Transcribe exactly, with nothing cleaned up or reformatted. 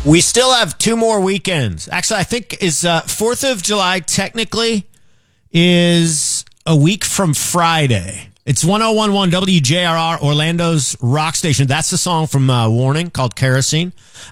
We still have two more weekends. Actually, I think is uh, fourth of July technically is a week from Friday. It's one oh one point one W J R R, Orlando's rock station. That's the song from uh, Warning called Kerosene.